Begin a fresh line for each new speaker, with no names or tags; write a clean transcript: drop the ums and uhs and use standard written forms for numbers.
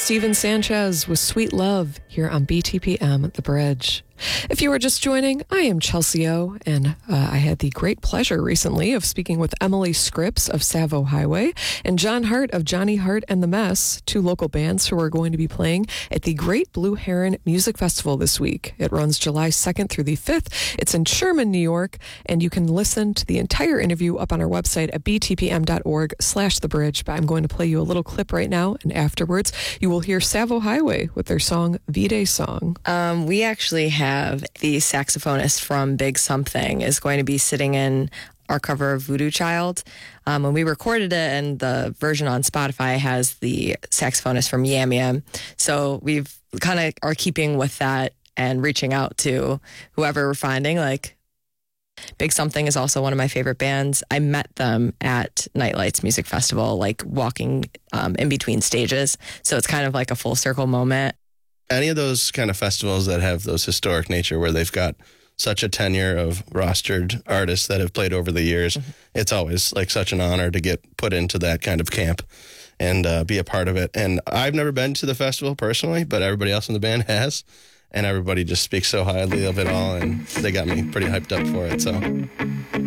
Steven Sanchez with Sweet Love here on BTPM at the Bridge. If you are just joining, I am Chelsea O, and I had the great pleasure recently of speaking with Emily Scripps of Savo Highway and John Hart of Johnny Hart and the Mess, two local bands who are going to be playing at the Great Blue Heron Music Festival this week. It runs July 2nd through the 5th. It's in Sherman, New York, and you can listen to the entire interview up on our website at btpm.org/thebridge. But I'm going to play you a little clip right now, and afterwards you will hear Savo Highway with their song V-Day Song.
We actually have the saxophonist from Big Something is going to be sitting in our cover of Voodoo Child. When we recorded it, and the version on Spotify has the saxophonist from Yam Yam. So we've kind of are keeping with that and reaching out to whoever we're finding. Like, Big Something is also one of my favorite bands. I met them at Nightlights Music Festival, like walking in between stages. So it's kind of like a full circle moment.
Any of those kind of festivals that have those historic nature where they've got such a tenure of rostered artists that have played over the years, it's always like such an honor to get put into that kind of camp and be a part of it. And I've never been to the festival personally, but everybody else in the band has. And everybody just speaks so highly of it all, and they got me pretty hyped up for it. So